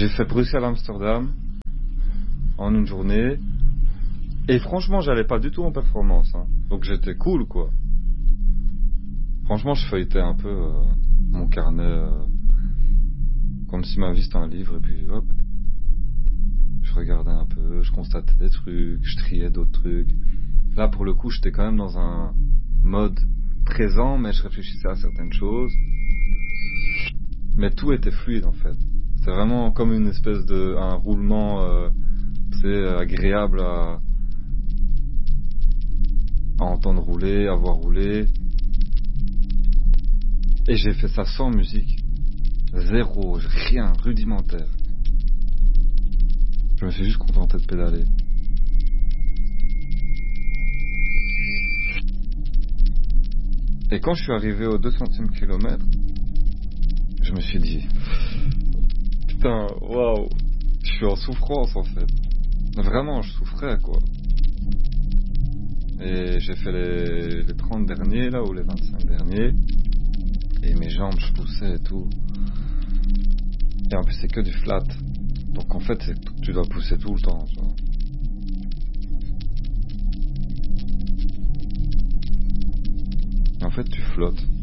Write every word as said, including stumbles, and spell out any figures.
J'ai fait Bruxelles-Amsterdam en une journée. Et franchement, j'allais pas du tout en performance. Hein. Donc j'étais cool, quoi. Franchement, je feuilletais un peu euh, mon carnet euh, comme si ma vie c'était un livre. Et puis hop, je regardais un peu, je constatais des trucs, je triais d'autres trucs. Là, pour le coup, j'étais quand même dans un mode présent, mais je réfléchissais à certaines choses. Mais tout était fluide, en fait. C'était vraiment comme une espèce de... un roulement, euh, c'est agréable à... à entendre rouler, à voir rouler. Et j'ai fait ça sans musique. Zéro, rien, rudimentaire. Je me suis juste contenté de pédaler. Et quand je suis arrivé au deux centième kilomètre, je me suis dit, putain, waouh, je suis en souffrance en fait. Vraiment, je souffrais quoi. Et j'ai fait les, les trente derniers là, ou les vingt-cinq derniers. Et mes jambes, je poussais et tout. Et en plus, c'est que du flat. Donc en fait, c'est, tu dois pousser tout le temps, tu vois. En fait, tu flottes.